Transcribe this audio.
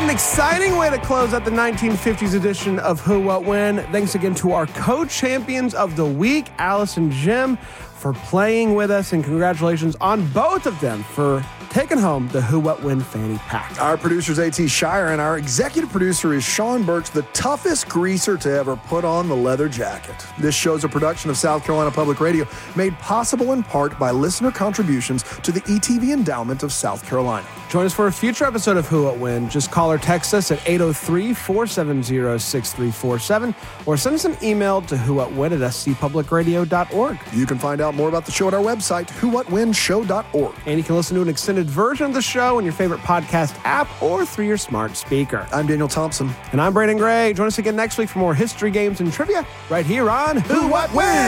an exciting way to close out the 1950s edition of Who, What, When. Thanks again to our co-champions of the week, Alice and Jim, for playing with us, and congratulations on both of them for taking home the Who, What, When fanny pack. Our producer is A.T. Shire, and our executive producer is Sean Birch, the toughest greaser to ever put on the leather jacket. This show's a production of South Carolina Public Radio, made possible in part by listener contributions to the ETV Endowment of South Carolina. Join us for a future episode of Who, What, When. Just call or text us at 803-470-6347 or send us an email to whowhatwhen@scpublicradio.org. You can find out more about the show at our website, whowhatwhenshow.org. And you can listen to an extended version of the show on your favorite podcast app or through your smart speaker. I'm Daniel Thompson. And I'm Brandon Gray. Join us again next week for more history, games, and trivia right here on Who, What, When.